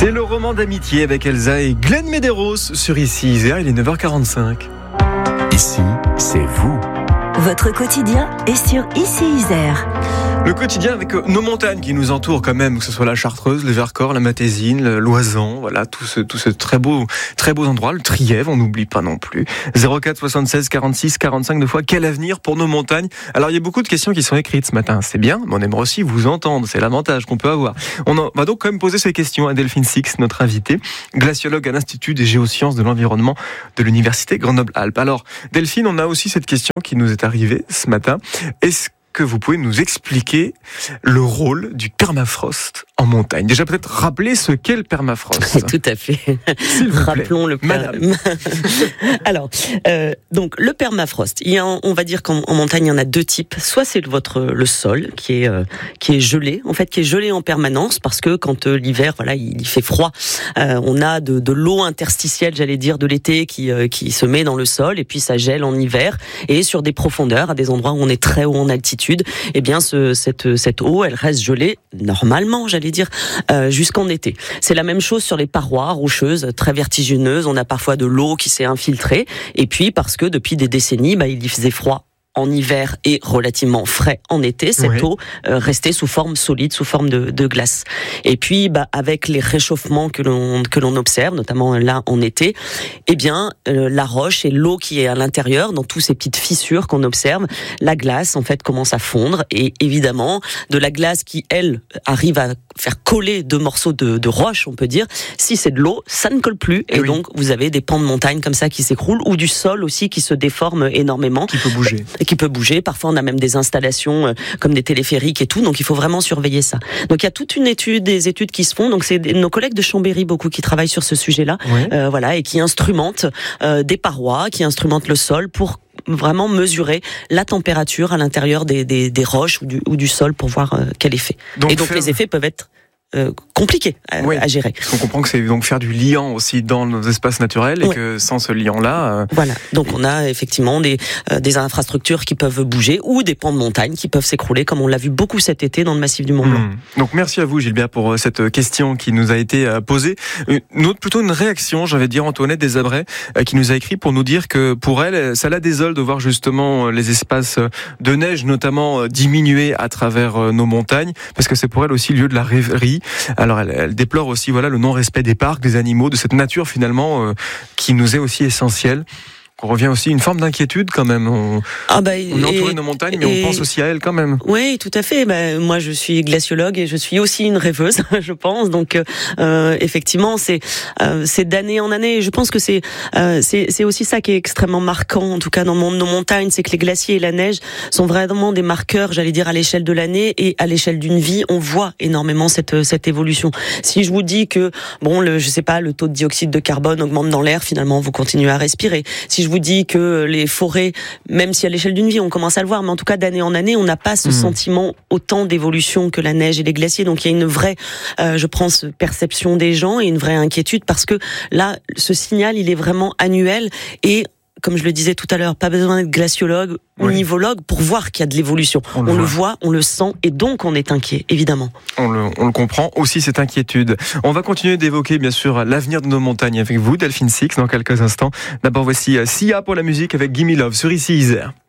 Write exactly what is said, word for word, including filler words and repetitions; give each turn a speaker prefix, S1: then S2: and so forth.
S1: C'est le roman d'amitié avec Elsa et Glenn Medeiros sur Ici Isère, il est neuf heures quarante-cinq.
S2: Ici, c'est vous.
S3: Votre quotidien est sur Ici Isère.
S1: Le quotidien avec nos montagnes qui nous entourent quand même, que ce soit la Chartreuse, le Vercors, la Matésine, le Loisan, voilà, tout ce, tout ce très beau, très beau endroit, le Trièves, on n'oublie pas non plus. zéro quatre soixante-seize quarante-six quarante-cinq deux fois, quel avenir pour nos montagnes? Alors il y a beaucoup de questions qui sont écrites ce matin, c'est bien, mais on aimerait aussi vous entendre, c'est l'avantage qu'on peut avoir. On en, va donc quand même poser ces questions à Delphine Six, notre invitée, glaciologue à l'Institut des géosciences de l'environnement de l'Université Grenoble-Alpes. Alors Delphine, on a aussi cette question qui nous est arrivée ce matin. Est-ce que vous pouvez nous expliquer le rôle du permafrost en montagne? Déjà peut-être rappeler ce qu'est le permafrost.
S4: Tout à fait. Rappelons le
S1: Madame.
S4: Alors, euh, donc le permafrost. Il y a, on va dire qu'en en montagne, il y en a deux types. Soit c'est votre le sol qui est euh, qui est gelé, en fait, qui est gelé en permanence parce que quand euh, l'hiver, voilà, il, il fait froid, euh, on a de, de l'eau interstitielle, j'allais dire, de l'été qui euh, qui se met dans le sol et puis ça gèle en hiver et sur des profondeurs, à des endroits où on est très haut en altitude. Eh bien, ce, cette, cette eau, elle reste gelée normalement, j'allais dire, euh, jusqu'en été. C'est la même chose sur les parois rocheuses, très vertigineuses. On a parfois de l'eau qui s'est infiltrée. Et puis, parce que depuis des décennies, bah, il y faisait froid en hiver et relativement frais en été, cette oui. eau euh, restait sous forme solide, sous forme de, de glace. Et puis, bah, avec les réchauffements que l'on que l'on observe, notamment là en été, eh bien, euh, la roche et l'eau qui est à l'intérieur, dans toutes ces petites fissures qu'on observe, la glace en fait commence à fondre. Et évidemment, de la glace qui elle arrive à faire coller deux morceaux de, de roche, on peut dire. Si c'est de l'eau, ça ne colle plus, et, et oui. donc vous avez des pans de montagne comme ça qui s'écroulent, ou du sol aussi qui se déforme énormément,
S1: qui peut bouger.
S4: qui peut bouger. Parfois, on a même des installations euh, comme des téléphériques et tout, donc il faut vraiment surveiller ça. Donc il y a toute une étude, des études qui se font. Donc c'est des, nos collègues de Chambéry beaucoup qui travaillent sur ce sujet-là, oui. euh, voilà, et qui instrumentent euh, des parois, qui instrumentent le sol pour vraiment mesurer la température à l'intérieur des, des, des roches ou du, ou du sol pour voir euh, quel effet. Donc et donc faire... les effets peuvent être Euh, compliqué à,
S1: oui,
S4: à gérer.
S1: On comprend que c'est donc faire du liant aussi dans nos espaces naturels et oui. que sans ce liant-là... Euh...
S4: Voilà, donc on a effectivement des, euh, des infrastructures qui peuvent bouger ou des pans de montagne qui peuvent s'écrouler comme on l'a vu beaucoup cet été dans le massif du Mont-Blanc. Mmh.
S1: Donc merci à vous Gilbert pour cette question qui nous a été posée. Une autre, plutôt une réaction, j'avais dire Antoinette Desabrais, qui nous a écrit pour nous dire que pour elle, ça la désole de voir justement les espaces de neige notamment diminuer à travers nos montagnes parce que c'est pour elle aussi lieu de la rêverie. Alors elle, elle déplore aussi voilà le non-respect des parcs, des animaux, de cette nature finalement euh, qui nous est aussi essentielle. On revient aussi une forme d'inquiétude quand même. On,
S4: ah bah,
S1: on est entouré de nos montagnes, mais et, on pense aussi à elles quand même.
S4: Oui, tout à fait. Bah, moi, je suis glaciologue et je suis aussi une rêveuse, je pense. Donc, euh, effectivement, c'est euh, c'est d'année en année. Je pense que c'est euh, c'est c'est aussi ça qui est extrêmement marquant, en tout cas dans nos montagnes, c'est que les glaciers et la neige sont vraiment des marqueurs, j'allais dire, à l'échelle de l'année et à l'échelle d'une vie. On voit énormément cette cette évolution. Si je vous dis que bon, le, je sais pas, le taux de dioxyde de carbone augmente dans l'air, finalement, vous continuez à respirer. Si je vous dis que les forêts, même si à l'échelle d'une vie, on commence à le voir, mais en tout cas d'année en année, on n'a pas ce mmh. sentiment autant d'évolution que la neige et les glaciers. Donc il y a une vraie, euh, je pense, perception des gens et une vraie inquiétude parce que là, ce signal, il est vraiment annuel et comme je le disais tout à l'heure, pas besoin d'être glaciologue ou oui. nivologue pour voir qu'il y a de l'évolution. On, le, on le voit, on le sent, et donc on est inquiet, évidemment.
S1: On le, on le comprend aussi, cette inquiétude. On va continuer d'évoquer, bien sûr, l'avenir de nos montagnes avec vous, Delphine Six, dans quelques instants. D'abord, voici Sia pour la musique avec Gimme Love sur Ici Isère.